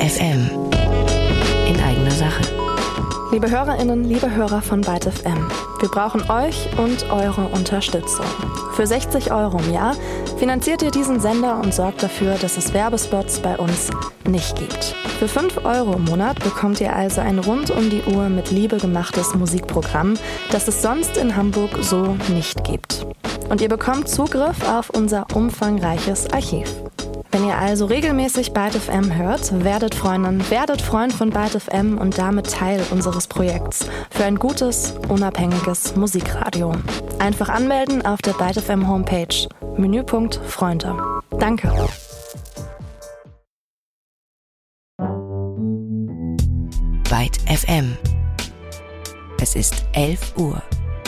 FM. In eigener Sache. Liebe HörerInnen, liebe Hörer von Byte FM, wir brauchen euch und eure Unterstützung. Für 60 € im Jahr finanziert ihr diesen Sender und sorgt dafür, dass es Werbespots bei uns nicht gibt. Für 5 € im Monat bekommt ihr also ein rund um die Uhr mit Liebe gemachtes Musikprogramm, das es sonst in Hamburg so nicht gibt. Und ihr bekommt Zugriff auf unser umfangreiches Archiv. Wenn ihr also regelmäßig Byte FM hört, werdet Freundin, werdet Freund von Byte FM und damit Teil unseres Projekts für ein gutes, unabhängiges Musikradio. Einfach anmelden auf der Byte FM Homepage. Menüpunkt Freunde. Danke. Byte FM. Es ist 11 Uhr.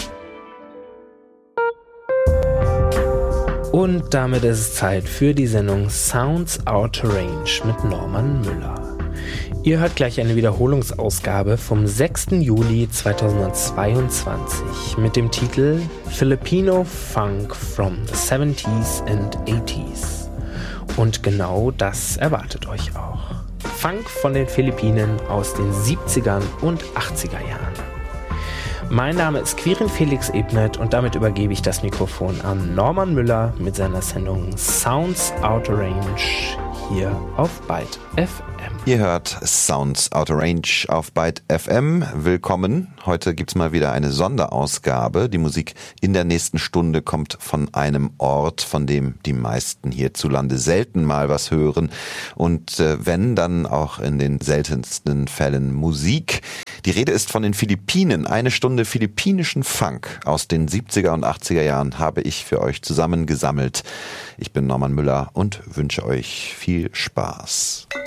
Und damit ist es Zeit für die Sendung Sounds Out Range mit Norman Müller. Ihr hört gleich eine Wiederholungsausgabe vom 6. Juli 2022 mit dem Titel Filipino Funk from the 70s and 80s. Und genau das erwartet euch auch. Funk von den Philippinen aus den 70ern und 80er Jahren. Mein Name ist Quirin Felix Ebnet und damit übergebe ich das Mikrofon an Norman Müller mit seiner Sendung Sounds Out Range hier auf Byte FM. Ihr hört Sounds Out Range auf Byte FM. Willkommen. Heute gibt's mal wieder eine Sonderausgabe. Die Musik in der nächsten Stunde kommt von einem Ort, von dem die meisten hierzulande selten mal was hören. Und wenn, dann auch in den seltensten Fällen Musik. Die Rede ist von den Philippinen. Eine Stunde philippinischen Funk aus den 70er und 80er Jahren habe ich für euch zusammengesammelt. Ich bin Norman Müller und wünsche euch viel Spaß.